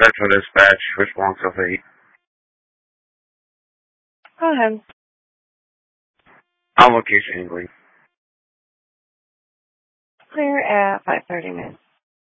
Central Dispatch, which belongs to 8. Go ahead. On location, England. Clear at 5:30 minutes.